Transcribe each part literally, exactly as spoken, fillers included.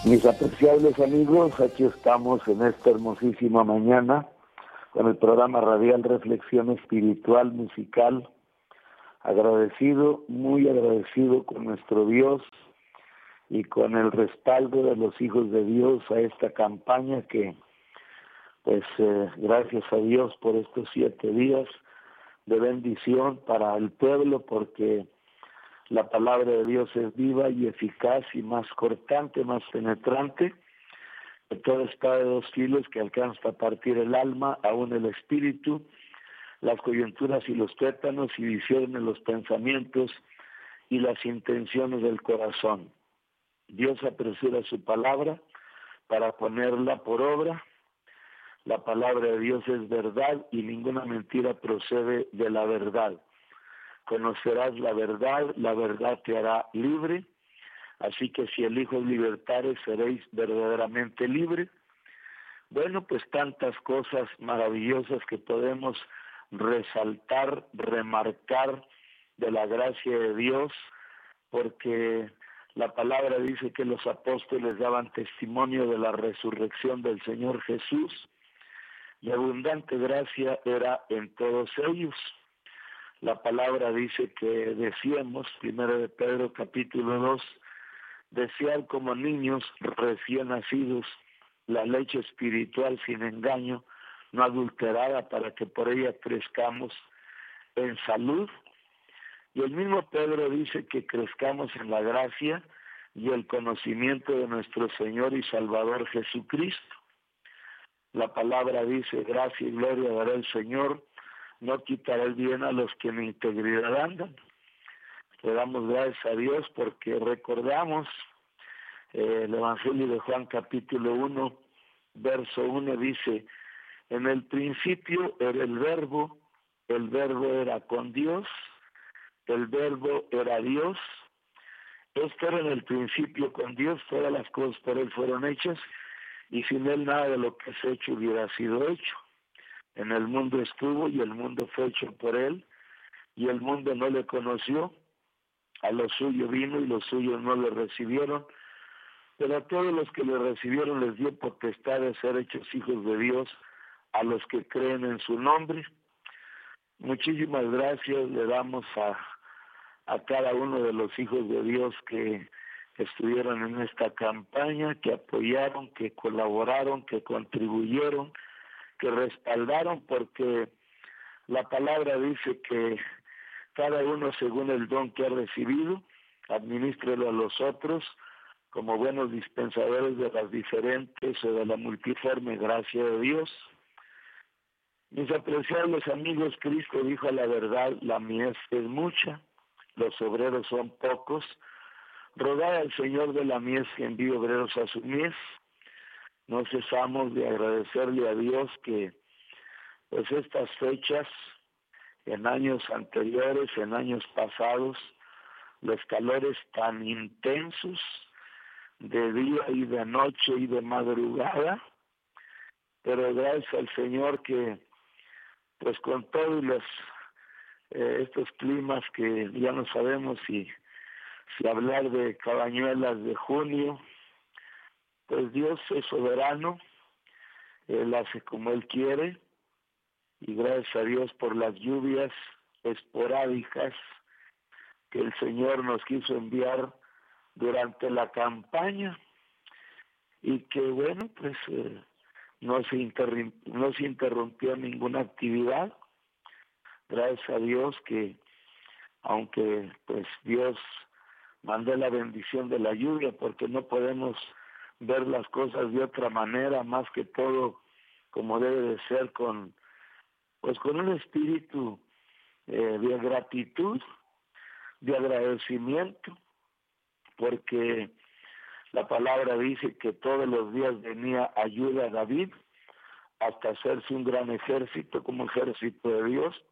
Mis apreciables amigos, aquí estamos en esta hermosísima mañana con el programa radial Reflexión Espiritual Musical. Agradecido, muy agradecido con nuestro Dios y con el respaldo de los hijos de Dios a esta campaña que, pues, eh, gracias a Dios por estos siete días de bendición para el pueblo, porque la palabra de Dios es viva y eficaz y más cortante, más penetrante que toda espada de dos filos que alcanza a partir el alma, aún el espíritu, las coyunturas y los tuétanos y discierne los pensamientos y las intenciones del corazón. Dios apresura su palabra para ponerla por obra. La palabra de Dios es verdad y ninguna mentira procede de la verdad. Conocerás la verdad, la verdad te hará libre, así que si el Hijo libertares seréis verdaderamente libres. Bueno, pues tantas cosas maravillosas que podemos resaltar, remarcar de la gracia de Dios, porque la palabra dice que los apóstoles daban testimonio de la resurrección del Señor Jesús, y abundante gracia era en todos ellos. La palabra dice que decíamos, primero de Pedro capítulo dos, desear como niños recién nacidos la leche espiritual sin engaño, no adulterada, para que por ella crezcamos en salud. Y el mismo Pedro dice que crezcamos en la gracia y el conocimiento de nuestro Señor y Salvador Jesucristo. La palabra dice, gracia y gloria dará el Señor, no quitará el bien a los que en integridad andan. Le damos gracias a Dios porque recordamos eh, el Evangelio de Juan capítulo uno, verso uno, dice, en el principio era el verbo, el verbo era con Dios, el verbo era Dios. Esto era en el principio con Dios, todas las cosas por Él fueron hechas, y sin Él nada de lo que es hecho hubiera sido hecho. En el mundo estuvo y el mundo fue hecho por Él, y el mundo no le conoció. A lo suyo vino y los suyos no le recibieron, pero a todos los que le recibieron les dio potestad de ser hechos hijos de Dios, a los que creen en su nombre. Muchísimas gracias le damos a, a cada uno de los hijos de Dios que estuvieron en esta campaña, que apoyaron, que colaboraron, que contribuyeron, que respaldaron, porque la palabra dice que cada uno según el don que ha recibido, administrelo a los otros como buenos dispensadores de las diferentes o de la multiforme gracia de Dios. Mis apreciables amigos, Cristo dijo la verdad, la mies es mucha, los obreros son pocos. Rogad al Señor de la mies que envíe obreros a su mies. No cesamos de agradecerle a Dios que pues estas fechas, en años anteriores, en años pasados, los calores tan intensos de día y de noche y de madrugada, pero gracias al Señor que pues con todos los eh, estos climas que ya no sabemos si, si hablar de cabañuelas de junio, pues Dios es soberano, Él hace como Él quiere, y gracias a Dios por las lluvias esporádicas que el Señor nos quiso enviar durante la campaña, y que bueno, pues eh, no se interrum- no se interrumpió ninguna actividad. Gracias a Dios que, aunque pues Dios mandó la bendición de la lluvia, porque no podemos ver las cosas de otra manera, más que todo como debe de ser, con pues con un espíritu eh, de gratitud, de agradecimiento, porque la palabra dice que todos los días venía ayuda a David hasta hacerse un gran ejército como ejército de Dios.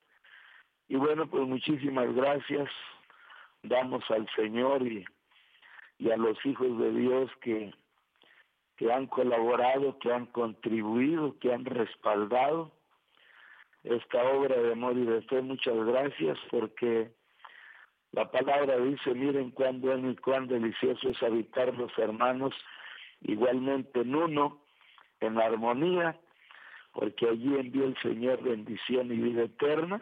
Y bueno, pues muchísimas gracias damos al Señor y, y a los hijos de Dios que, que han colaborado, que han contribuido, que han respaldado esta obra de amor y de fe. Muchas gracias, porque la palabra dice, miren cuán bueno y cuán delicioso es habitar los hermanos igualmente en uno, en armonía, porque allí envió el Señor bendición y vida eterna.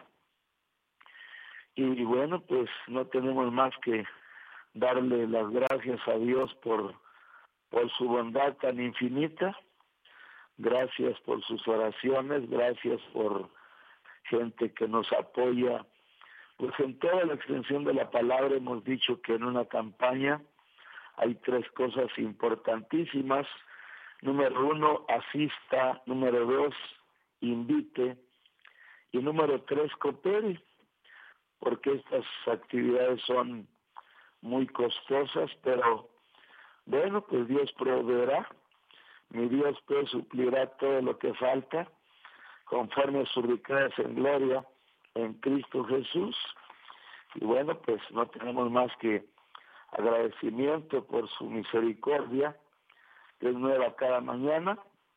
Y bueno, pues no tenemos más que darle las gracias a Dios por, por su bondad tan infinita. Gracias por sus oraciones, gracias por gente que nos apoya. Pues en toda la extensión de la palabra hemos dicho que en una campaña hay tres cosas importantísimas. Número uno, asista. Número dos, invite. Y número tres, coopere, porque estas actividades son muy costosas, pero bueno, pues Dios proveerá. Mi Dios pues suplirá todo lo que falta, conforme a sus riquezas en gloria en Cristo Jesús. Y bueno, pues no tenemos más que agradecimiento por su misericordia, que es nueva cada mañana,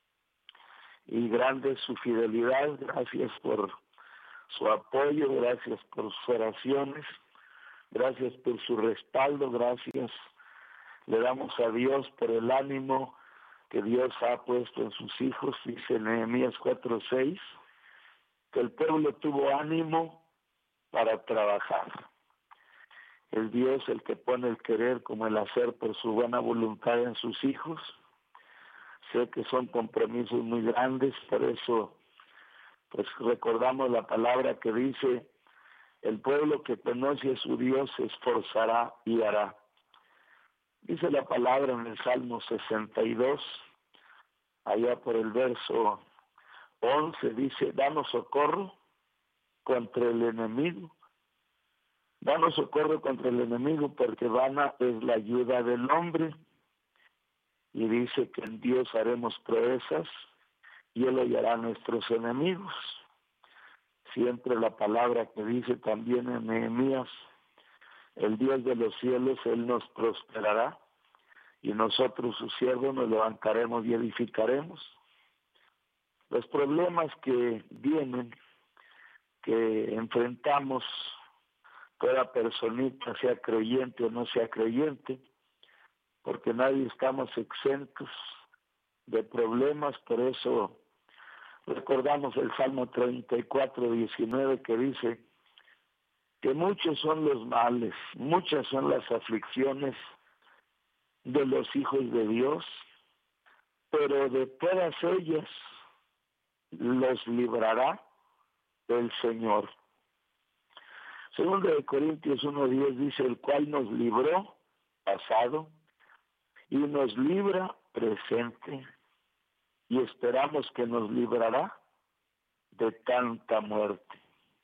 y grande es su fidelidad. Gracias por su apoyo, gracias por sus oraciones, gracias por su respaldo, gracias le damos a Dios por el ánimo que Dios ha puesto en sus hijos. Dice Nehemías cuatro seis, que el pueblo tuvo ánimo para trabajar. El Dios, el que pone el querer como el hacer por su buena voluntad en sus hijos. Sé que son compromisos muy grandes, por eso pues recordamos la palabra que dice: el pueblo que conoce a su Dios se esforzará y hará. Dice la palabra en el Salmo sesenta y dos, allá por el verso once, dice: danos socorro contra el enemigo. Danos socorro contra el enemigo, porque vana es la ayuda del hombre. Y dice que en Dios haremos proezas y Él hollará a nuestros enemigos. Siempre la palabra que dice también en Nehemías: el Dios de los cielos, Él nos prosperará, y nosotros sus siervos nos levantaremos y edificaremos. Los problemas que vienen, que enfrentamos, toda personita, sea creyente o no sea creyente, porque nadie estamos exentos de problemas. Por eso recordamos el Salmo treinta y cuatro, diecinueve, que dice que muchos son los males, muchas son las aflicciones de los hijos de Dios, pero de todas ellas los librará el Señor. Segundo de Corintios uno diez dice: el cual nos libró, pasado, y nos libra, presente, y esperamos que nos librará de tanta muerte.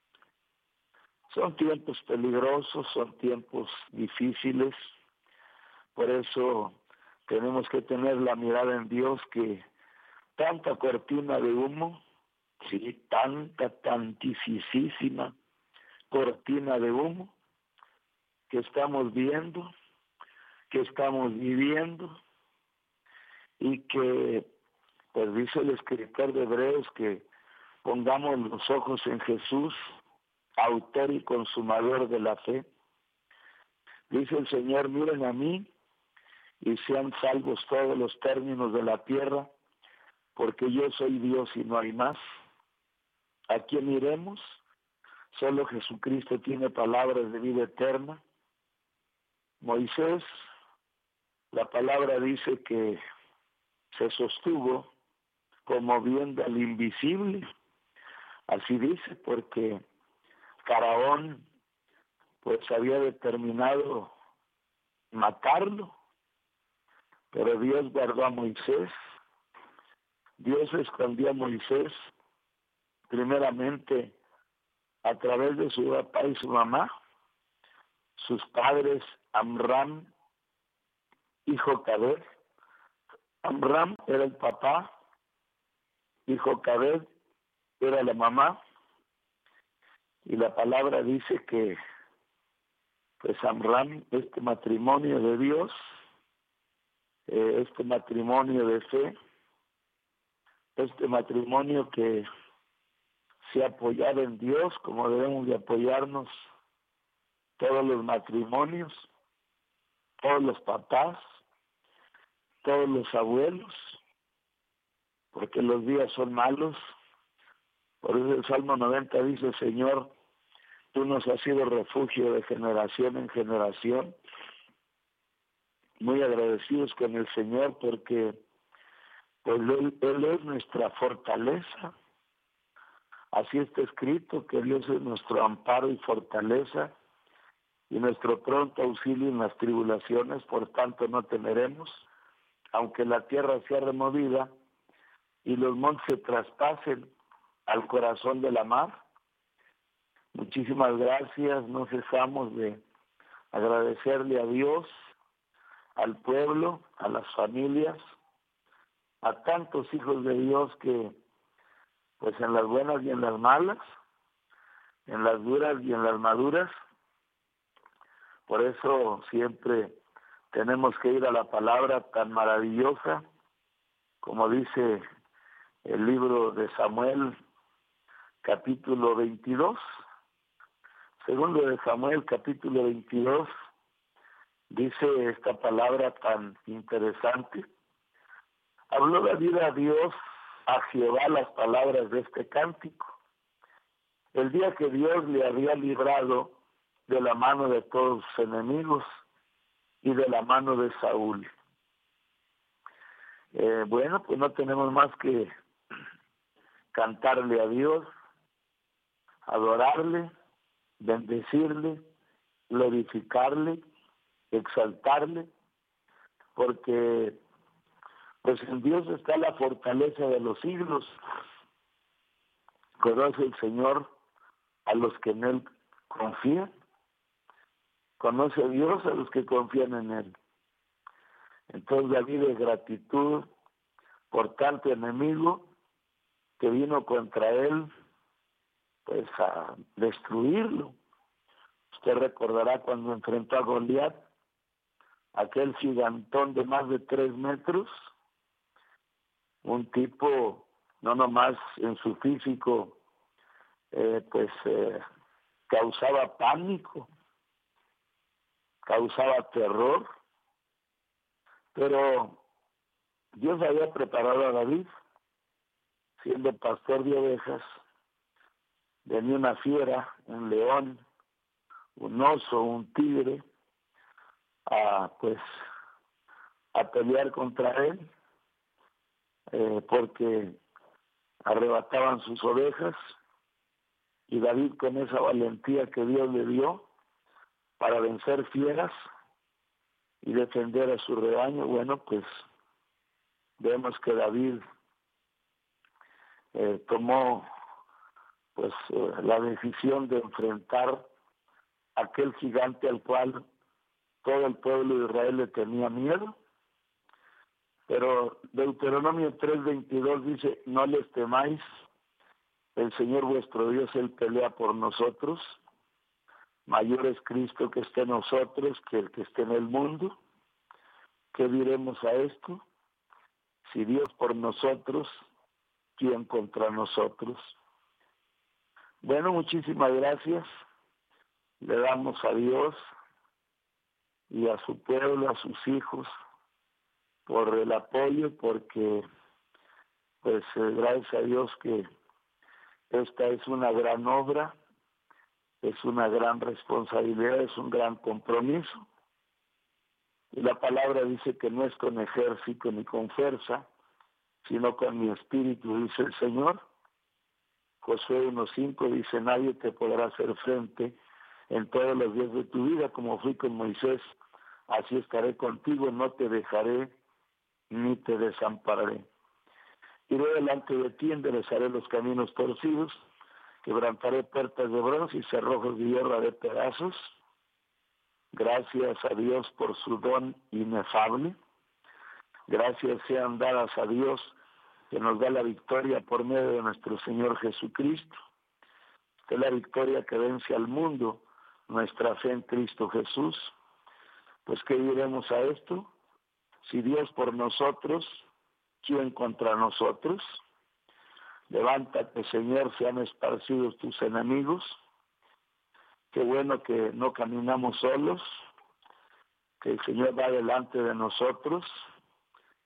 Son tiempos peligrosos, son tiempos difíciles, por eso tenemos que tener la mirada en Dios, que tanta cortina de humo, sí, tanta, tantísima cortina de humo que estamos viendo, que estamos viviendo, y que, pues dice el escritor de Hebreos, que pongamos los ojos en Jesús, autor y consumador de la fe. Dice el Señor: miren a mí y sean salvos todos los términos de la tierra, porque yo soy Dios y no hay más. ¿A quién iremos? Solo Jesucristo tiene palabras de vida eterna. Moisés, la palabra dice que se sostuvo como viendo al invisible. Así dice, porque Faraón pues había determinado matarlo, pero Dios guardó a Moisés. Dios escondió a Moisés primeramente a través de su papá y su mamá, sus padres Amram y Jocabed. Amram era el papá y Jocabed era la mamá, y la palabra dice que pues Amram, este matrimonio de Dios, eh, este matrimonio de fe, este matrimonio que se apoyaba en Dios, como debemos de apoyarnos todos los matrimonios, todos los papás, todos los abuelos, porque los días son malos. Por eso el Salmo noventa dice, Señor, tú nos has sido refugio de generación en generación. Muy agradecidos con el Señor porque pues, él, él es nuestra fortaleza. Así está escrito, que Dios es nuestro amparo y fortaleza y nuestro pronto auxilio en las tribulaciones, por tanto no temeremos, aunque la tierra sea removida y los montes se traspasen al corazón de la mar. Muchísimas gracias, no cesamos de agradecerle a Dios, al pueblo, a las familias, a tantos hijos de Dios que, pues en las buenas y en las malas, en las duras y en las maduras, por eso siempre tenemos que ir a la palabra tan maravillosa, como dice el libro de Samuel, capítulo veintidós, segundo de Samuel, capítulo veintidós, dice esta palabra tan interesante. Habló David a Dios, a Jehová, las palabras de este cántico. El día que Dios le había librado de la mano de todos sus enemigos y de la mano de Saúl. Eh, bueno, pues no tenemos más que cantarle a Dios, adorarle, bendecirle, glorificarle, exaltarle, porque pues en Dios está la fortaleza de los siglos. Conoce el Señor a los que en Él confían. Conoce a Dios a los que confían en Él. Entonces David, de gratitud por tanto enemigo que vino contra Él, pues a destruirlo. Usted recordará cuando enfrentó a Goliat, aquel gigantón de más de tres metros, un tipo no nomás en su físico, eh, pues eh, causaba pánico, causaba terror, pero Dios había preparado a David, siendo pastor de ovejas, venía una fiera, un león, un oso, un tigre, a pues a pelear contra él, eh, porque arrebataban sus ovejas, y David, con esa valentía que Dios le dio para vencer fieras y defender a su rebaño, bueno, pues vemos que David eh, tomó pues eh, la decisión de enfrentar a aquel gigante al cual todo el pueblo de Israel le tenía miedo. Pero Deuteronomio tres veintidós dice, no les temáis, el Señor vuestro Dios, Él pelea por nosotros, mayor es Cristo que esté en nosotros que el que esté en el mundo. ¿Qué diremos a esto? Si Dios por nosotros, ¿quién contra nosotros? Bueno, muchísimas gracias. Le damos a Dios y a su pueblo, a sus hijos, por el apoyo, porque pues eh, gracias a Dios que esta es una gran obra, es una gran responsabilidad, es un gran compromiso. Y la palabra dice que no es con ejército ni con fuerza, sino con mi espíritu, dice el Señor. Josué uno cinco dice, nadie te podrá hacer frente en todos los días de tu vida, como fui con Moisés, así estaré contigo, no te dejaré ni te desampararé. Iré delante de ti, enderezaré los caminos torcidos, quebrantaré puertas de bronce y cerrojos de hierro haré pedazos. Gracias a Dios por su don inefable. Gracias sean dadas a Dios que nos da la victoria por medio de nuestro Señor Jesucristo. Es la victoria que vence al mundo, nuestra fe en Cristo Jesús. Pues ¿qué diremos a esto? Si Dios por nosotros, ¿quién contra nosotros? Levántate, Señor, sean esparcidos tus enemigos. Qué bueno que no caminamos solos, que el Señor va delante de nosotros,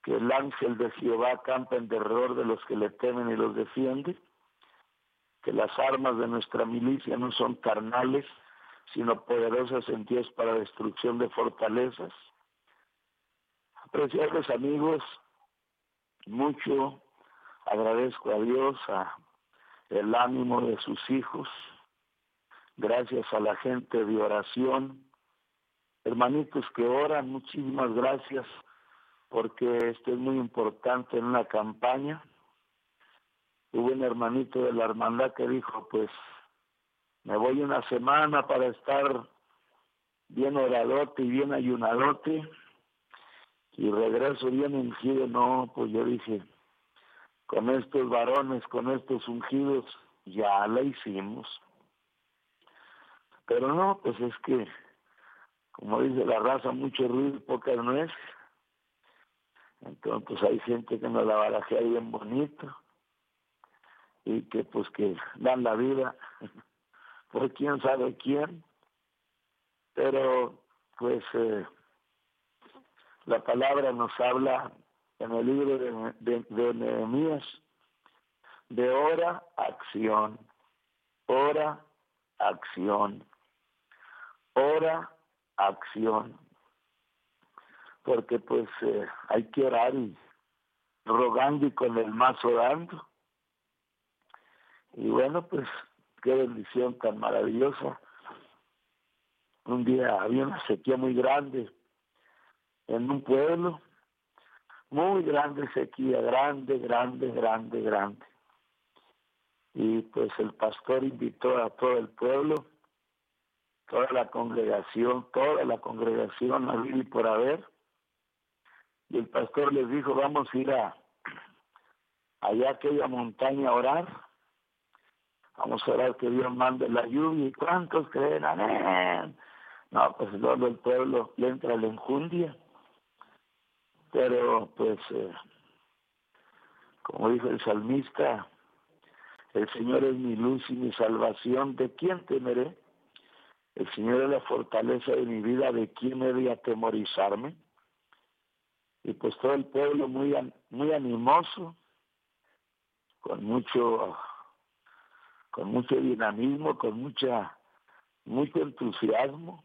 que el ángel de Jehová campa en derredor de los que le temen y los defiende, que las armas de nuestra milicia no son carnales, sino poderosas en Dios para destrucción de fortalezas. Apreciables amigos, mucho agradezco a Dios, a el ánimo de sus hijos, gracias a la gente de oración, hermanitos que oran, muchísimas gracias, porque esto es muy importante en una campaña. Hubo un hermanito de la hermandad que dijo, pues, me voy una semana para estar bien oradote y bien ayunadote, y regreso bien ungido. No, pues yo dije, con estos varones, con estos ungidos, ya la hicimos. Pero no, pues es que, como dice la raza, mucho ruido y pocas nueces. Entonces, pues hay gente que nos la barajea bien bonito, y que pues que dan la vida por quién sabe quién. Pero pues eh, la palabra nos habla en el libro de, de, de Nehemías de ora, acción, ora, acción, ora, acción, porque pues eh, hay que orar y rogando y con el mazo dando. Y bueno, pues qué bendición tan maravillosa. Un día había una sequía muy grande en un pueblo, muy grande sequía, grande, grande, grande, grande. Y pues el pastor invitó a todo el pueblo, toda la congregación, toda la congregación a ir por haber. Y el pastor les dijo, vamos a ir a allá a aquella montaña a orar. Vamos a orar que Dios mande la lluvia. ¿Y cuántos creen? Amén. No, pues luego el pueblo le entra la enjundia. Pero pues, eh, como dijo el salmista, el Señor es mi luz y mi salvación. ¿De quién temeré? El Señor es la fortaleza de mi vida. ¿De quién he de atemorizarme? Y pues todo el pueblo muy, muy animoso, con mucho, con mucho dinamismo, con mucha, mucho entusiasmo.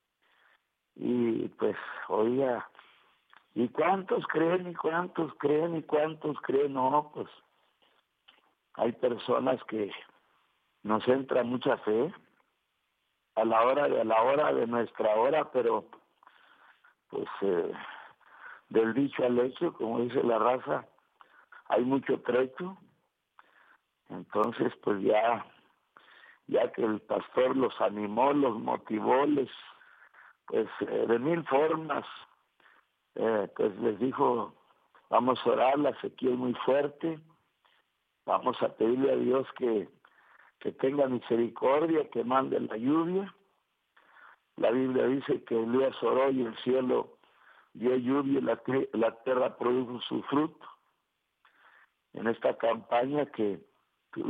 Y pues, oiga, ¿y cuántos creen? ¿Y cuántos creen? ¿Y cuántos creen? No, pues hay personas que nos entra mucha fe a la hora de a la hora de nuestra hora, pero pues eh, del dicho al hecho, como dice la raza, hay mucho trecho. Entonces, pues ya, ya que el pastor los animó, los motivó, les, pues eh, de mil formas, eh, pues les dijo, vamos a orar, la sequía es muy fuerte, vamos a pedirle a Dios que, que tenga misericordia, que mande la lluvia. La Biblia dice que Elías oró y el cielo dio lluvia y la, la tierra produjo su fruto. En esta campaña que